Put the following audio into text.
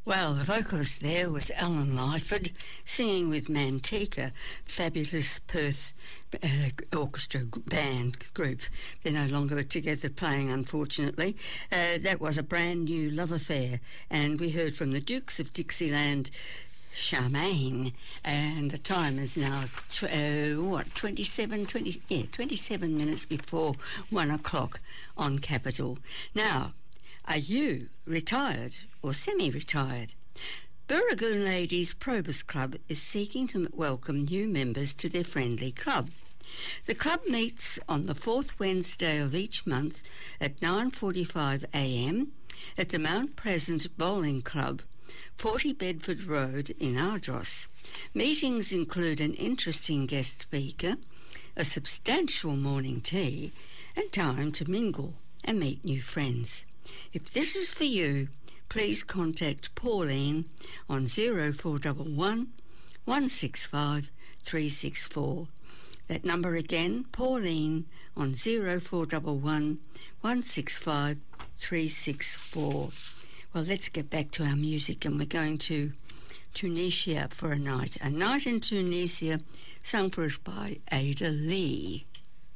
Well, the vocalist there was Alan Lyford, singing with Manteca, fabulous Perth orchestra band group. They're no longer together playing, unfortunately. That was a brand new love affair, and we heard from the Dukes of Dixieland, Charmaine, and the time is now 27 minutes before 1 o'clock on Capital. Now, are you retired or semi-retired? Burragoon Ladies Probus Club is seeking to welcome new members to their friendly club. The club meets on the fourth Wednesday of each month at 9:45 a.m. at the Mount Pleasant Bowling Club, 40 Bedford Road in Ardross. Meetings include an interesting guest speaker, a substantial morning tea, and time to mingle and meet new friends. If this is for you, please contact Pauline on 0411 165 364. That number again, Pauline, on 0411 165 364. Well, let's get back to our music, and we're going to Tunisia for a night. A Night in Tunisia, sung for us by Ada Lee.